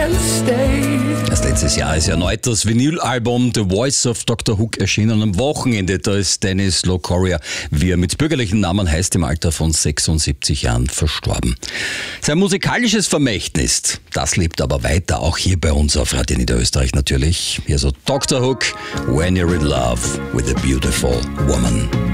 can't stay. Erst letztes Jahr ist erneut das Vinylalbum The Voice of Dr. Hook erschienen. Am Wochenende, da ist Dennis Locoria, wie er mit bürgerlichen Namen heißt, im Alter von 76 Jahren verstorben. Sein musikalisches Vermächtnis, das lebt aber weiter, auch hier bei uns auf Radio Niederösterreich natürlich. Hier so Dr. Hook, When You're in Love with a Beautiful Woman.